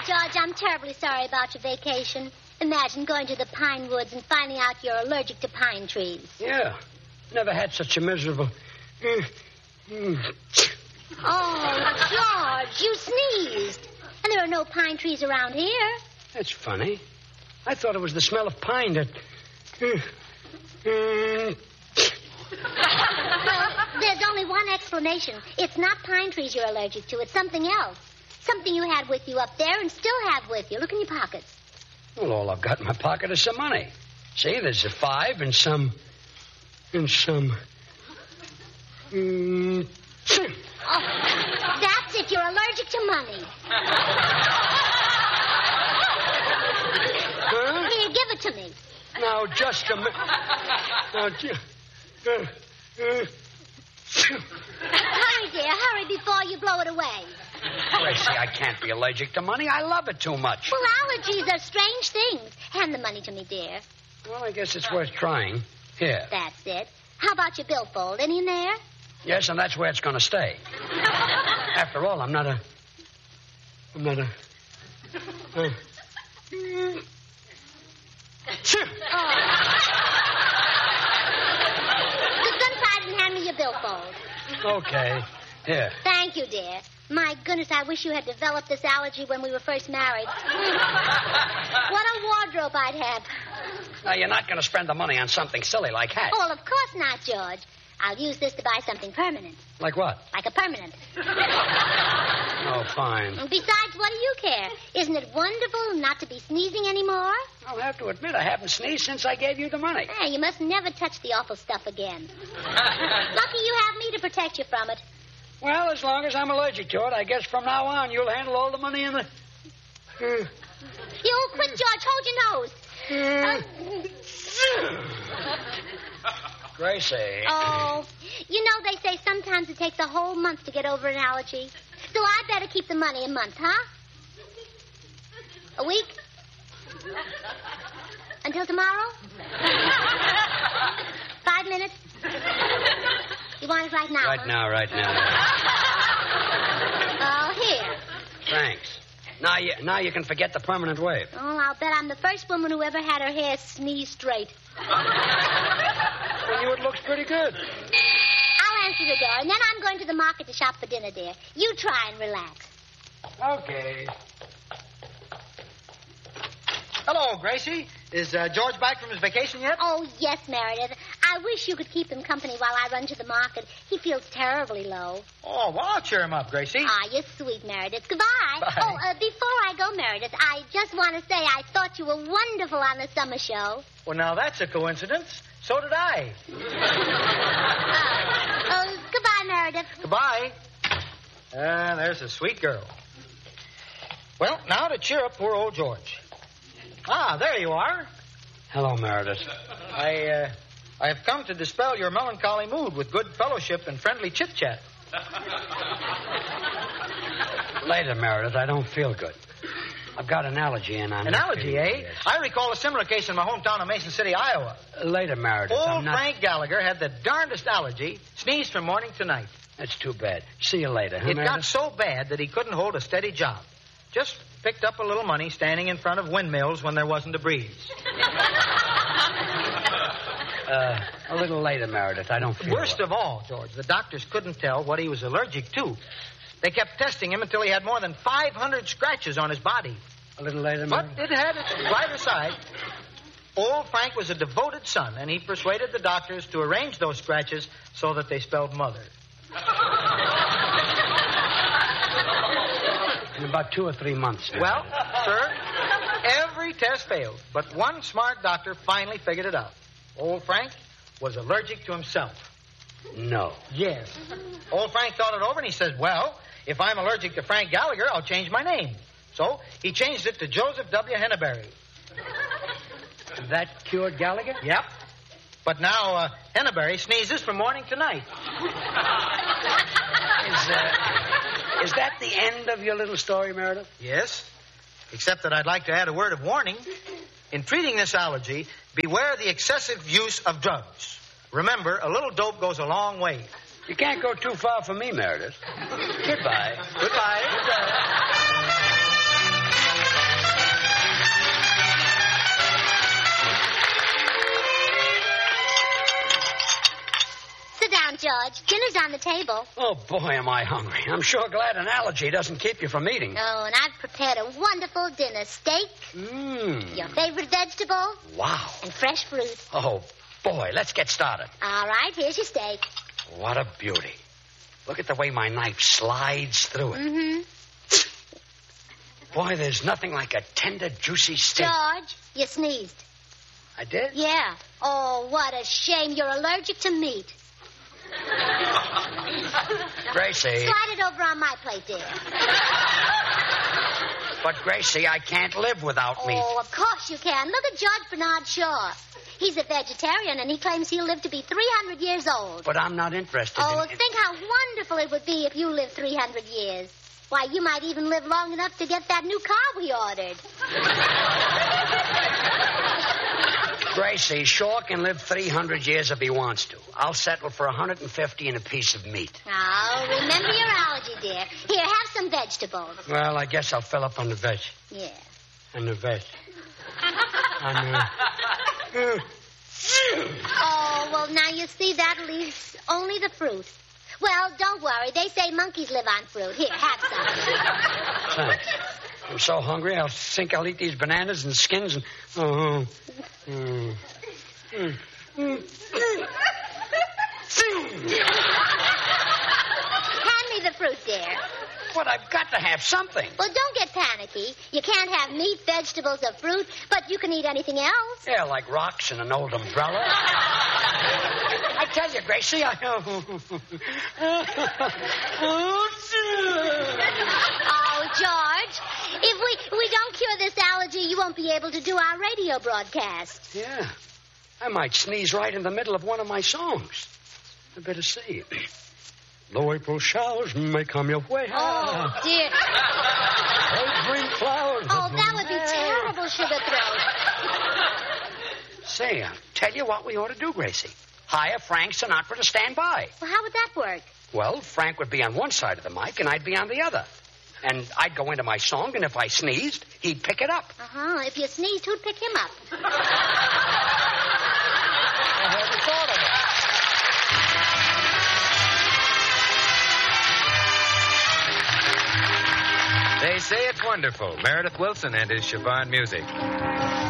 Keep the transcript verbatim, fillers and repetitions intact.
George, I'm terribly sorry about your vacation. Imagine going to the pine woods and finding out you're allergic to pine trees. Yeah. Never had such a miserable... Oh, George, you sneezed. And there are no pine trees around here. That's funny. I thought it was the smell of pine that... Well, there's only one explanation. It's not pine trees you're allergic to. It's something else. Something you had with you up there and still have with you. Look in your pockets. Well, all I've got in my pocket is some money. See, there's a five and some... And some... Mm... Oh, that's it. You're allergic to money. Huh? Here, give it to me. Now, just a minute. Now, ju- uh, uh, Hurry, dear. Hurry before you blow it away. Gracie, I can't be allergic to money. I love it too much. Well, allergies are strange things. Hand the money to me, dear. Well, I guess it's worth trying. Here. That's it. How about your billfold? Any in there? Yes, and that's where it's going to stay. After all, I'm not a... I'm not a... Uh, Oh. Just inside and hand me your billfold. Okay. Here. Thank you, dear. My goodness, I wish you had developed this allergy when we were first married. What a wardrobe I'd have. Now, you're not going to spend the money on something silly like hats. Oh, well, of course not, George. I'll use this to buy something permanent. Like what? Like a permanent. Oh, fine. And besides, what do you care? Isn't it wonderful not to be sneezing anymore? I'll have to admit I haven't sneezed since I gave you the money. Hey, you must never touch the awful stuff again. Lucky you have me to protect you from it. Well, as long as I'm allergic to it, I guess from now on you'll handle all the money in the... You quit, George. Hold your nose. Gracie. Oh, you know they say sometimes it takes a whole month to get over an allergy. So I better keep the money a month, huh? A week? Until tomorrow? Five minutes? You want it right now? Right huh? now, right now. Oh, here. Thanks. Now you, now you can forget the permanent wave. Oh, I'll bet I'm the first woman who ever had her hair sneeze straight. For you, it looks pretty good. I'll answer the door, and then I'm going to the market to shop for dinner, dear. You try and relax. Okay. Hello, Gracie. Is uh, George back from his vacation yet? Oh, yes, Meredith. I wish you could keep him company while I run to the market. He feels terribly low. Oh, well, I'll cheer him up, Gracie. Ah, you're sweet, Meredith. Goodbye. Bye. Oh, uh, before I go, Meredith, I just want to say I thought you were wonderful on the summer show. Well, now that's a coincidence. So did I. Uh, oh, goodbye, Meredith. Goodbye. Uh, there's a sweet girl. Well, now to cheer up poor old George. Ah, there you are. Hello, Meredith. I, uh, I have come to dispel your melancholy mood with good fellowship and friendly chit-chat. Later, Meredith. I don't feel good. I've got an allergy, and I'm An not allergy, feeling eh? good. I recall a similar case in my hometown of Mason City, Iowa. Uh, Later, Meredith. Old I'm not... Frank Gallagher had the darndest allergy, sneezed from morning to night. That's too bad. See you later, huh, It got Meredith? so bad that he couldn't hold a steady job. Just picked up a little money standing in front of windmills when there wasn't a breeze. Uh, a little later, Meredith. I don't feel Worst well. of all, George, the doctors couldn't tell what he was allergic to. They kept testing him until he had more than five hundred scratches on his body. A little later, But Meredith. it had its brighter side. Old Frank was a devoted son, and he persuaded the doctors to arrange those scratches so that they spelled mother. In about two or three months. Meredith. Well, sir, every test failed, but one smart doctor finally figured it out. Old Frank was allergic to himself. No. Yes. Old Frank thought it over, and he says, well, if I'm allergic to Frank Gallagher, I'll change my name. So he changed it to Joseph W. Henneberry. That cured Gallagher? Yep. But now uh, Henneberry sneezes from morning to night. Is, uh, is that the end of your little story, Meredith? Yes, except that I'd like to add a word of warning. In treating this allergy, beware the excessive use of drugs. Remember, a little dope goes a long way. You can't go too far for me, Meredith. Goodbye. Goodbye. Goodbye. George. Dinner's on the table. Oh, boy, am I hungry. I'm sure glad an allergy doesn't keep you from eating. Oh, and I've prepared a wonderful dinner. Steak, Mmm. your favorite vegetable, Wow. and fresh fruit. Oh, boy, let's get started. All right, here's your steak. What a beauty. Look at the way my knife slides through it. Mm-hmm. Boy, there's nothing like a tender, juicy steak. George, you sneezed. I did? Yeah. Oh, what a shame. You're allergic to meat. Gracie. Slide it over on my plate, dear. But, Gracie, I can't live without meat. Oh, of course you can. Look at George Bernard Shaw. He's a vegetarian, and he claims he'll live to be three hundred years old. But I'm not interested Oh, in... think how wonderful it would be if you lived three hundred years. Why, you might even live long enough to get that new car we ordered. Gracie, Shaw can live three hundred years if he wants to. I'll settle for one hundred fifty and a piece of meat. Oh, remember your allergy, dear. Here, have some vegetables. Well, I guess I'll fill up on the veg. Yeah. On the veg. on the... Oh, well, now you see, that leaves only the fruit. Well, don't worry. They say monkeys live on fruit. Here, have some. Thanks. I'm so hungry, I'll think I'll eat these bananas and skins and... Oh. Mm. Mm. Mm. Hand me the fruit, dear. But I've got to have something. Well, don't get panicky. You can't have meat, vegetables, or fruit, but you can eat anything else. Yeah, like rocks and an old umbrella. I tell you, Gracie, I... Oh, George, if we, we don't cure this allergy, you won't be able to do our radio broadcast. Yeah. I might sneeze right in the middle of one of my songs. I better see. Low April showers may come your way. Oh, dear. Green flowers. Oh, that would be terrible, Sugar Throat. Say, I'll tell you what we ought to do, Gracie. Hire Frank Sinatra to stand by. Well, how would that work? Well, Frank would be on one side of the mic, and I'd be on the other. And I'd go into my song, and if I sneezed, he'd pick it up. Uh-huh. If you sneezed, who'd pick him up? I hadn't thought of it. They say it's wonderful. Meredith Wilson and his Siobhan music.